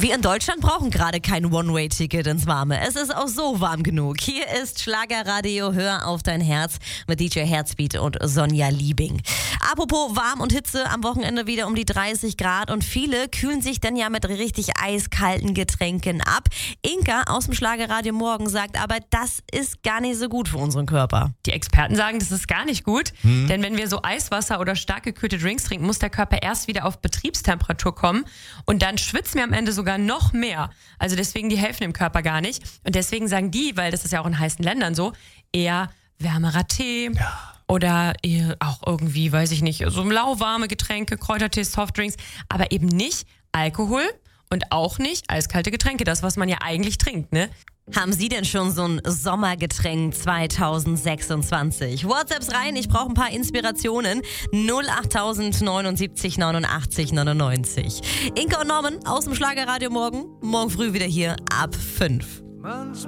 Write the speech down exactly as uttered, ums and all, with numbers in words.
Wir in Deutschland brauchen gerade kein One-Way-Ticket ins Warme. Es ist auch so warm genug. Hier ist Schlagerradio, hör auf dein Herz mit D J Herzbeat und Sonja Liebing. Apropos warm und Hitze, am Wochenende wieder um die dreißig Grad und viele kühlen sich dann ja mit richtig eiskalten Getränken ab. Inka aus dem Schlagerradio Morgen sagt aber, das ist gar nicht so gut für unseren Körper. Die Experten sagen, das ist gar nicht gut, hm. denn wenn wir so Eiswasser oder stark gekühlte Drinks trinken, muss der Körper erst wieder auf Betriebstemperatur kommen und dann schwitzen wir am Ende sogar noch mehr. Also deswegen, die helfen dem Körper gar nicht. Und deswegen sagen die, weil das ist ja auch in heißen Ländern so, eher wärmerer Tee ja. oder eher auch irgendwie, weiß ich nicht, so lauwarme Getränke, Kräutertees, Softdrinks, aber eben nicht Alkohol und auch nicht eiskalte Getränke, das, was man ja eigentlich trinkt, ne? Haben Sie denn schon so ein Sommergetränk zwanzig sechsundzwanzig? WhatsApps rein, ich brauche ein paar Inspirationen. null acht neunundsiebzig neunundachtzig neunundneunzig. Inka und Norman aus dem Schlagerradio Morgen. Morgen früh wieder hier ab fünf.